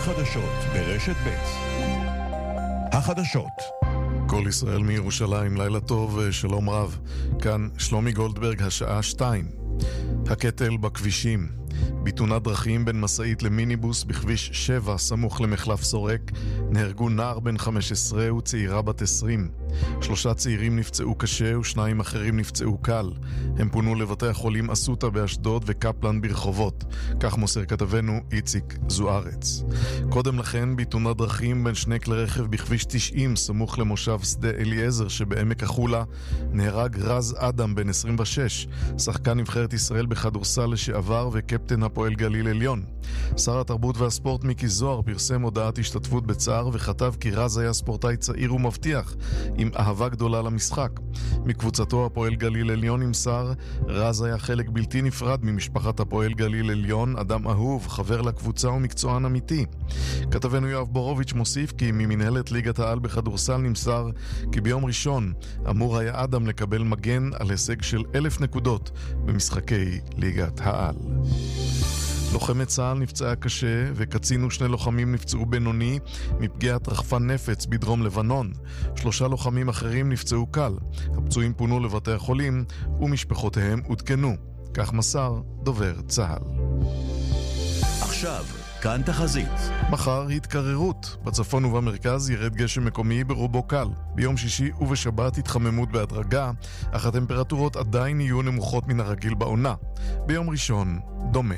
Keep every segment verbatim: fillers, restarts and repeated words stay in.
חדשות ברשת ב'. החדשות. כל ישראל מירושלים, לילה טוב, שלום רב. כאן שלומי גולדברג, השעה שתיים. הקטל בכבישים. בתאונת דרכים בין מסעית למיניבוס בכביש שבע סמוך למחלף סורק נהרגו נער בן חמש עשרה וצעירה בת עשרים. שלושה צעירים נפצעו קשה ושניים אחרים נפצעו קל. הם פונו לבתי החולים אסותא באשדוד וקפלן ברחובות. כך מוסר כתבנו איציק זוארץ. קודם לכן בתאונת דרכים בין שני כלי רכב בכביש תשעים סמוך למושב שדה אליעזר שבעמק החולה נהרג רז אדם בן עשרים ושש, שחקן נבחרת ישראל בכדורסל לשעבר וקפטן הפועל גליל עליון. שר התרבות והספורט מיקי זוהר פרסם הודעת השתתפות בצער וכתב כי רז היה ספורטאי צעיר ומבטיח עם אהבה גדולה למשחק. מקבוצתו הפועל גליל עליון נמסר, רז היה חלק בלתי נפרד ממשפחת הפועל גליל עליון, אדם אהוב, חבר לקבוצה ומקצוען אמיתי. כתבנו יואב בורוביץ' מוסיף כי ממנהלת ליגת העל בכדורסל נמסר כי ביום ראשון אמור היה אדם לקבל מגן על הישג של אלף נקודות במשחקי ליגת העל. לוחמת צה"ל נפצעה קשה וקצין ושני לוחמים נפצעו בינוני מפגיעת רחפן נפץ בדרום לבנון. שלושה לוחמים אחרים נפצעו קל. הפצועים פונו לבתי החולים ומשפחותיהם עודכנו. כך מסר דובר צה"ל. עכשיו, כאן תחזית. מחר התקררות. בצפון ובמרכז ירד גשם מקומי ברובו קל. ביום שישי ובשבת התחממות בהדרגה, אך הטמפרטורות עדיין יהיו נמוכות מן הרגיל בעונה. ביום ראשון דומה.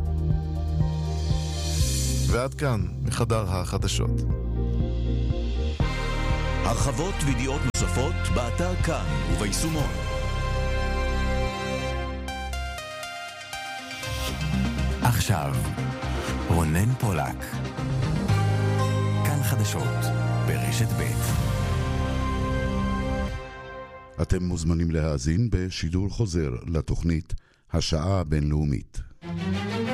ועד כאן מחדר החדשות. הרחבות וידיעות נוספות באתר כאן וביישומון. עכשיו רונן פולק, כאן חדשות ברשת ב'. אתם מוזמנים להאזין בשידור חוזר לתוכנית השעה הבינלאומית.